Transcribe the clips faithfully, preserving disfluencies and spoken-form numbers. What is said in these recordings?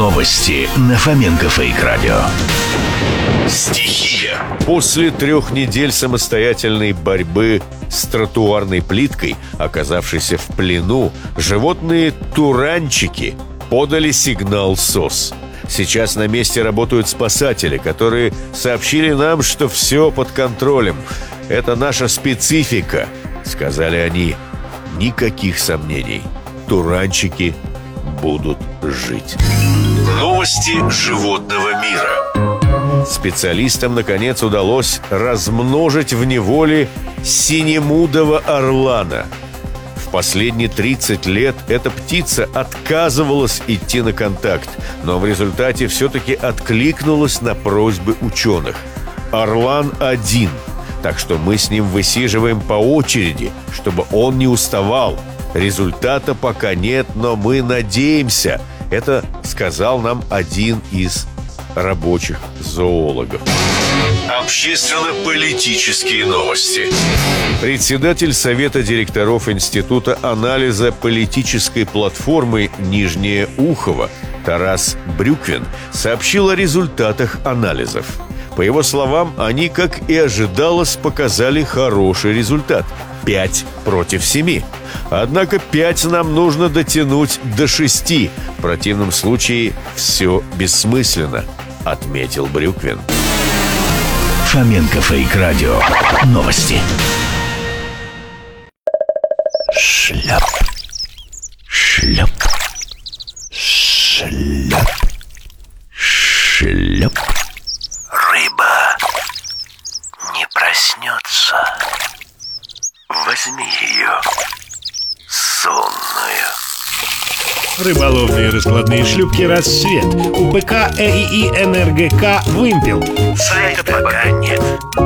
Новости на Фоменко Фейк Радио. Стихия. После трех недель самостоятельной борьбы с тротуарной плиткой, оказавшейся в плену, животные туранчики подали сигнал СОС. Сейчас на месте работают спасатели, которые сообщили нам, что все под контролем. Это наша специфика, сказали они. Никаких сомнений. Туранчики будут жить. Новости животного мира. Специалистам, наконец, удалось размножить в неволе синемудого орлана. В последние тридцать лет эта птица отказывалась идти на контакт, но в результате все-таки откликнулась на просьбы ученых. Орлан один, так что мы с ним высиживаем по очереди, чтобы он не уставал. Результата пока нет, но мы надеемся. Это сказал нам один из рабочих зоологов. Общественно-политические новости. Председатель Совета директоров Института анализа политической платформы «Нижнее Ухово» Тарас Брюквин сообщил о результатах анализов. По его словам, они, как и ожидалось, показали хороший результат – пять против семи. Однако пять нам нужно дотянуть до шести. В противном случае все бессмысленно, отметил Брюквин. Фоменко Фейк Радио. Новости. Шляп. Шляп. Шляп. Шляп. Рыба не проснется. Возьми ее сонную. Рыболовные раскладные шлюпки «Рассвет». У ПК ЭИИ «НРГК» «Вымпел». Сайта пока нет.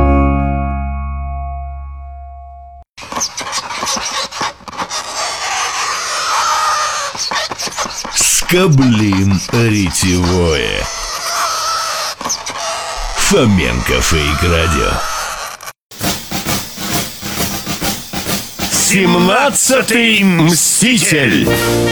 Скоблин ретевое. Фоменко Фейк Радио. Семнадцатый мститель.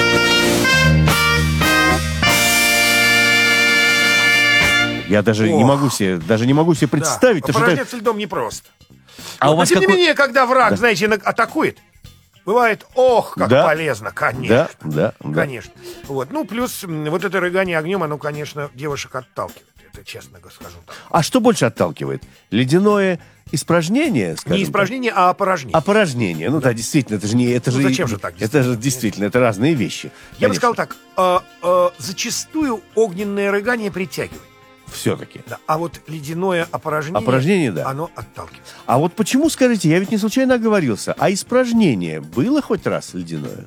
Я даже Ох. не могу себе, даже не могу себе представить. Да, то, что упражняться это- льдом непросто. А Но, у вас тем не какой- менее, когда враг, Да. знаете, на- атакует, бывает, ох, как Да. полезно, конечно. Да, да, да. Конечно. Вот. Ну, плюс м, вот это рыгание огнем, оно, конечно, девушек отталкивает. Это честно скажу. Так. А что больше отталкивает? Ледяное испражнение, скажем Не так? испражнение, а опорожнение. Опорожнение. Ну да, действительно, это же не... Это Ну, же, зачем же так, Это же действительно, это разные вещи. Я бы сказал так, э, э, зачастую огненное рыгание притягивает. Все-таки. Да. А вот ледяное опорожнение, Опорожнение, да. оно отталкивает. А вот почему, скажите, я ведь не случайно оговорился, а испражнение было хоть раз ледяное?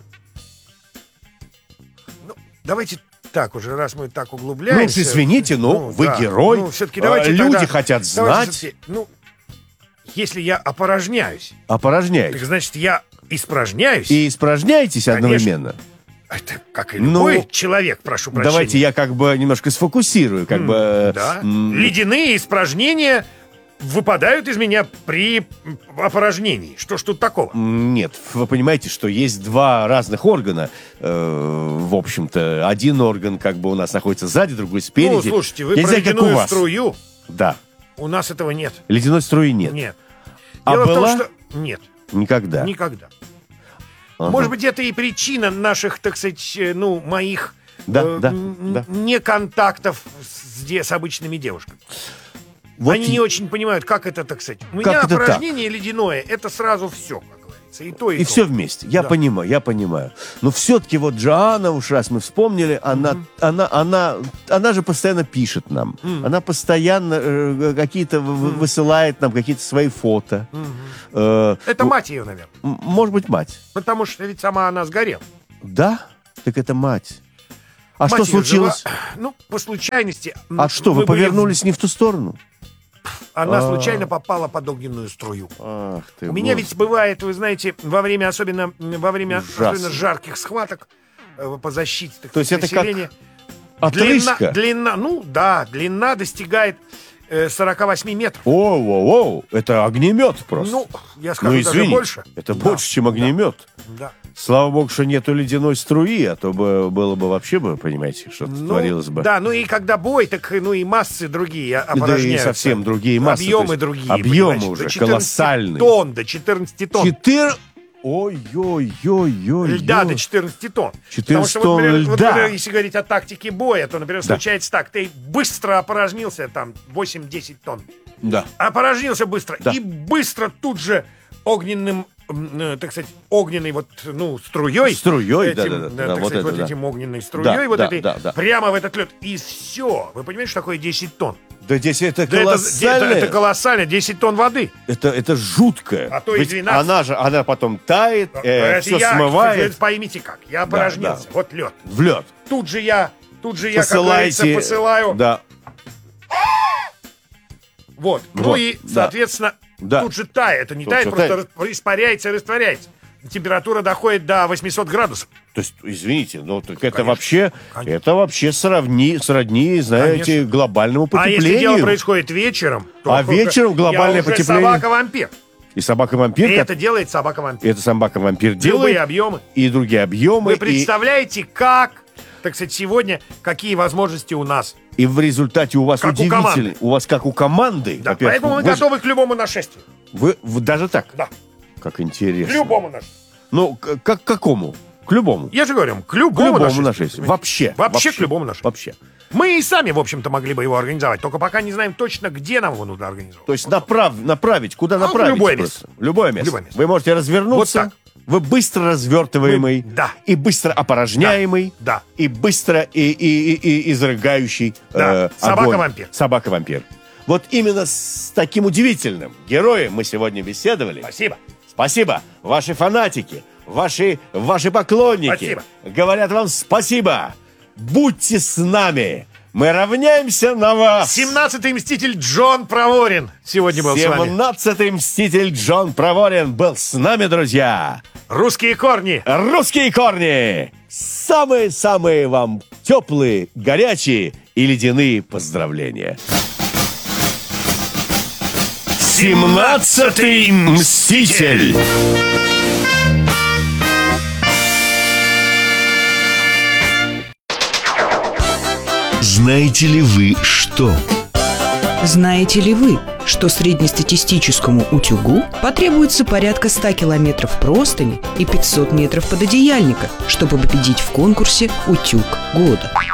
Ну, давайте так уже, раз мы так Ну, углубляемся. извините, ну, вы да. герой, Ну, все-таки а, давайте люди тогда- хотят давайте знать. все-таки, ну, если я опорожняюсь, Опорожняете. так значит, я испражняюсь. И испражняетесь Конечно. одновременно. Это как и Ну, любой человек, прошу прощения. Давайте я как бы немножко сфокусирую, как М, бы... Да. м, Ледяные испражнения выпадают из меня при опорожнении. Что ж тут такого? Нет, вы понимаете, что есть два разных органа. э, в общем-то, один орган как бы у нас находится сзади, другой спереди. Ну, слушайте, вы Я не про знаю, как у ледяную вас. струю. Да. У нас этого нет. Ледяной струи нет. Нет. А Дело в была? том, что... Нет, Никогда. никогда. Ага. Может быть, это и причина наших, так сказать, э, ну, моих Да, э, да, н- да. неконтактов с, де- с обычными девушками. Вот Они и- не очень понимают, как это, так сказать. У Как меня это опорожнение ледяное, это сразу все, как говорится. И то, и, И то. все вместе. Я Да. понимаю, я понимаю. Но все-таки вот Джоанна, уж раз мы вспомнили, она, она, она, она же постоянно пишет нам. Она постоянно э, какие-то в- в- высылает нам какие-то свои фото. Э, Это ну, мать ее, наверное. м- Может быть, мать. Потому что ведь сама она сгорела. Да? Так это мать. А Мать что её случилось? жива- Ну, по случайности. А что, вы мы были в- повернулись не в ту сторону? Она А. случайно попала под огненную струю. Ах ты, У меня Господи. ведь бывает, вы знаете, во время особенно во время Ужасно. особенно жарких схваток э, по защите, так То есть сказать, это как населения. Отрыжка? Длина, длина, ну да, длина достигает э, сорок восемь метров. Оу-оу-оу, это огнемет просто. Ну, я скажу Ну, даже извини, больше. это Да, больше, чем огнемет. Да. Слава богу, что нету ледяной струи, а то бы было бы вообще бы, понимаете, что Ну, творилось бы. Да, ну и когда бой, так ну и массы другие Да и опорожняются. совсем другие массы. Объемы то есть другие. Объемы понимаешь, уже до четырнадцати колоссальные. тонн, до четырнадцати тонн. Четыр... Ой-ой-ой-ой. Льда до четырнадцати тонн. Потому четырнадцать что, вот, тонн например, вот, льда. например, если говорить о тактике боя, то, например, Да. случается так, ты быстро опорожнился, там, восемь-десять тонн. Да. Опорожнился быстро. Да. И быстро тут же огненным, м, э, так сказать, огненной вот, ну, струей. Струей, этим, да-да-да, да, да, так вот сказать, это вот да. этим огненной струей, Да, вот да, этой, да, да. прямо в этот лед. И все. Вы понимаете, что такое десять тонн? Да здесь это Да это, колоссально. это, это колоссально, десять тонн воды. Это, это жутко. А то и Ведь двенадцать. она же, она потом тает, э, Это все я, смывает поймите как, я опорожнился, да. вот лед. в лед. Тут же я, тут же я, как Посылайте. говорится, посылаю. Да. Вот. Ну Вот, и, да. соответственно, Да. тут же тает. Это не Тут тает, же просто тает. рас- испаряется и растворяется. Температура доходит до восьмисот градусов. То есть, извините, ну так это Конечно. вообще, Конечно. это вообще сравни, сродни, знаете, Конечно. глобальному А потеплению. если дело происходит вечером, то А вечером глобальное я уже потепление. собака-вампир. И собака-вампир, И как- это делает собака-вампир. это собака-вампир Любые делает, объемы. и другие объемы, Вы и, представляете, как, так сказать, сегодня, какие возможности у нас. и в результате у вас Как у удивительно, команды. у вас как у команды, Да, во-первых, поэтому мы вы, же- готовы к любому нашествию. вы- вы даже так, Да, как к интересно. любому нашествию. Ну, к, как к какому? К любому. Я же говорю, к К любому, любому нашествию. нашествию. Вообще. Вообще к любому нашествию. Вообще. Мы и сами, в общем-то, могли бы его организовать, только пока не знаем точно, где нам его нужно организовать. То есть направ, направить, куда А, в направить? любое просто? В любое место. Любое место. Вы можете развернуться. Вот так. Вы быстро развертываемый. Мы- да. И быстро опорожняемый. Да. И быстро и, и, и, и изрыгающий Да. э, Собака-вампир. огонь. Собака-вампир. Вот именно с таким удивительным героем мы сегодня беседовали. Спасибо. Спасибо. Ваши фанатики, ваши, ваши поклонники Спасибо. говорят вам спасибо. Будьте с нами. Мы равняемся на вас. семнадцатый мститель Джон Проворин сегодня был с вами. семнадцатый мститель Джон Проворин был с нами, друзья. Русские корни. Русские корни. Самые-самые вам теплые, горячие и ледяные поздравления. семнадцатый мститель. Знаете ли вы что? Знаете ли вы, что среднестатистическому утюгу потребуется порядка ста километров простыни и пятьсот метров пододеяльника, чтобы победить в конкурсе «Утюг года»?